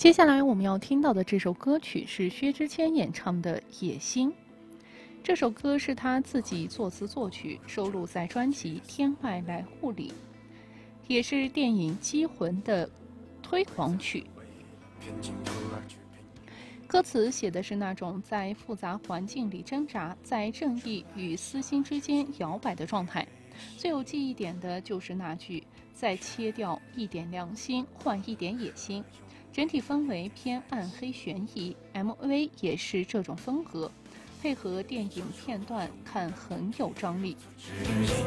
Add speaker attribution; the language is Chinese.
Speaker 1: 接下来我们要听到的这首歌曲是薛之谦演唱的《野心》。这首歌是他自己作词作曲，收录在专辑《天外来物》里，也是电影《机魂》的推广曲。歌词写的是那种在复杂环境里挣扎，在正义与私心之间摇摆的状态。最有记忆点的就是那句“再切掉一点良心，换一点野心”。整体氛围偏暗黑悬疑 ，MV 也是这种风格，配合电影片段看很有张力。